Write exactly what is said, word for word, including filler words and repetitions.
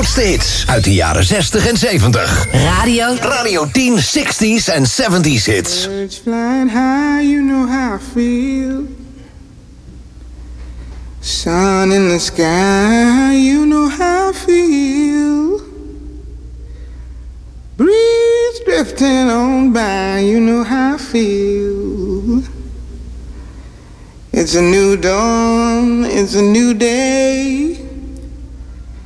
grootste hits uit de jaren zestig en zeventig. Radio. Radio tien, zestig's en zeventig's hits. Birds flying high, you know how I feel. Sun in the sky, you know how I feel. Breeze drifting on by, you know how I feel. It's a new dawn, it's a new day.